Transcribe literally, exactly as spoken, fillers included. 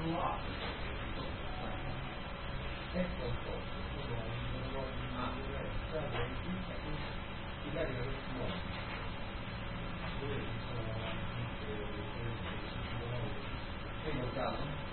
attuale è composto sono strumenti i vari mondi dove sono è notato